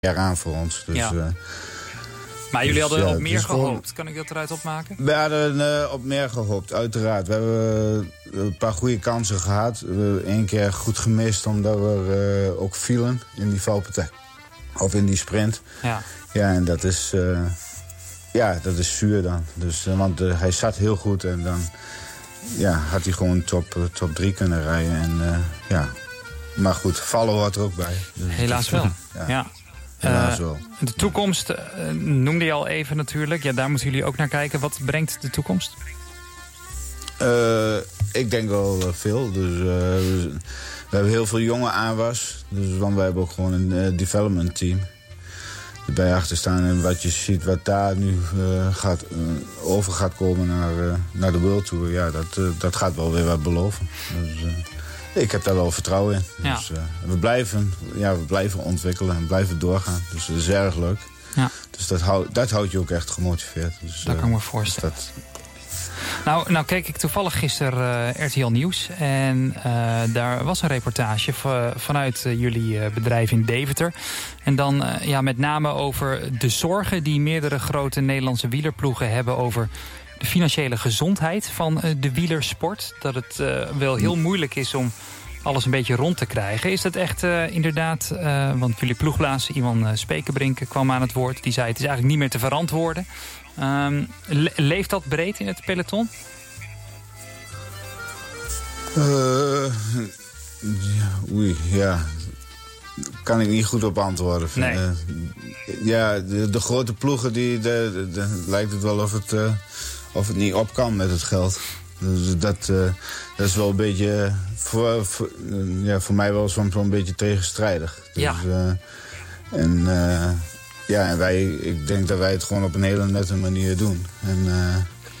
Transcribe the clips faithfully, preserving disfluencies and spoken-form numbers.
jaar aan voor ons. Dus, ja. uh, maar jullie dus, hadden ja, op meer dus gehoopt. gewoon, kan ik dat eruit opmaken? We hadden uh, op meer gehoopt, uiteraard. We hebben uh, een paar goede kansen gehad. We hebben één keer goed gemist omdat we uh, ook vielen in die valpartij. Of in die sprint. Ja, ja en dat is, uh, ja, dat is zuur dan. Dus, uh, want uh, hij zat heel goed en dan ja, had hij gewoon top, uh, top drie kunnen rijden. En, uh, ja. Maar goed, vallen hoort er ook bij. Dus helaas wel. Ja. ja. Helaas uh, wel. De toekomst uh, noemde je al even natuurlijk. Ja, daar moeten jullie ook naar kijken. Wat brengt de toekomst? Uh, ik denk wel uh, veel. Dus, uh, we, we hebben heel veel jonge aanwas. Dus, want wij hebben ook gewoon een uh, development team. Erbij achter staan. En wat je ziet, wat daar nu uh, gaat, uh, over gaat komen naar, uh, naar de World Tour. Ja, dat, uh, dat gaat wel weer wat beloven. Dus, uh, ik heb daar wel vertrouwen in. Ja. Dus, uh, we, blijven, ja, we blijven ontwikkelen en blijven doorgaan. Dus dat is erg leuk. Ja. Dus dat, hou, dat houdt je ook echt gemotiveerd. Dus, dat kan ik me voorstellen. Dus dat... Nou, nou keek ik toevallig gisteren uh, R T L Nieuws. En uh, daar was een reportage v- vanuit uh, jullie uh, bedrijf in Deventer. En dan uh, ja, met name over de zorgen die meerdere grote Nederlandse wielerploegen hebben over de financiële gezondheid van uh, de wielersport. Dat het uh, wel heel moeilijk is om alles een beetje rond te krijgen. Is dat echt uh, inderdaad, uh, want jullie ploegbaas Iwan uh, Spekenbrink kwam aan het woord. Die zei het is eigenlijk niet meer te verantwoorden. Um, le- leeft dat breed in het peloton? Uh, ja, oei, ja. Kan ik niet goed op antwoorden. Nee. Uh, ja, de, de grote ploegen, die, de, de, de, lijkt het wel of het, uh, of het niet op kan met het geld. Dus dat, uh, dat is wel een beetje, voor, voor, uh, ja, voor mij wel soms wel een beetje tegenstrijdig. Dus, ja. Uh, en... Uh, Ja, en wij, ik denk dat wij het gewoon op een hele nette manier doen. En, uh,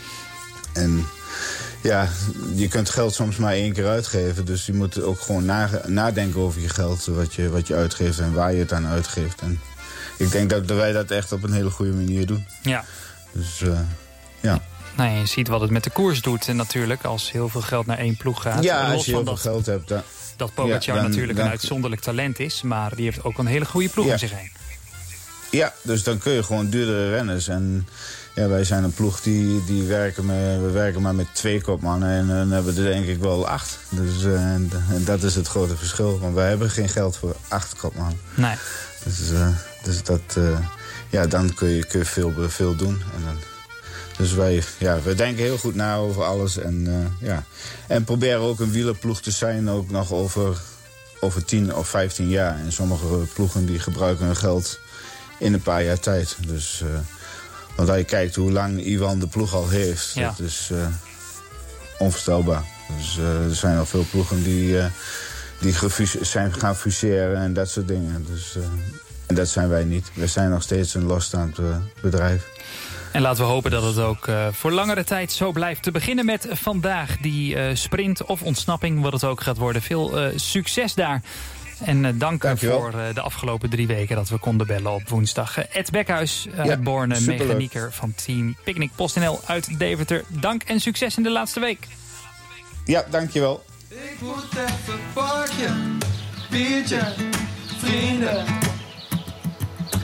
en ja, je kunt geld soms maar één keer uitgeven. Dus je moet ook gewoon na, nadenken over je geld, wat je, wat je uitgeeft en waar je het aan uitgeeft. En ik denk dat wij dat echt op een hele goede manier doen. Ja. Dus uh, ja. Nou, je ziet wat het met de koers doet en natuurlijk als heel veel geld naar één ploeg gaat. Ja, als je heel veel geld hebt. Dan, dat Pogacar ja, dan, natuurlijk dan, een uitzonderlijk talent is, maar die heeft ook een hele goede ploeg ja. om zich heen. Ja, dus dan kun je gewoon duurdere renners. En ja, wij zijn een ploeg die, die werken, met, we werken maar met twee kopmannen. En dan hebben we er denk ik wel acht. Dus, uh, en, en dat is het grote verschil. Want wij hebben geen geld voor acht kopmannen. Nee. Dus, uh, dus dat, uh, ja, dan kun je, kun je veel, veel doen. En dan, dus wij, ja, wij denken heel goed na over alles. En, uh, ja. en proberen ook een wielerploeg te zijn. Ook nog over, over tien of vijftien jaar. En sommige ploegen die gebruiken hun geld in een paar jaar tijd. Dus, uh, want als je kijkt hoe lang Iwan de ploeg al heeft, ja. dat is uh, onvoorstelbaar. Dus uh, er zijn al veel ploegen die, uh, die gefuse- zijn gaan fuseren en dat soort dingen. Dus, uh, en dat zijn wij niet. Wij zijn nog steeds een losstaand uh, bedrijf. En laten we hopen dat het ook uh, voor langere tijd zo blijft. Te beginnen met vandaag die uh, sprint of ontsnapping, wat het ook gaat worden. Veel uh, succes daar. En uh, dank Dankjewel. voor uh, de afgelopen drie weken dat we konden bellen op woensdag. Uh, Ed Bekhuis, uh, ja, Borne, superleuk. mechanieker van team Picnic PostNL uit Deventer. Dank en succes in de laatste week. Ja, dankjewel. Ik moet even parkje, biertje, vrienden.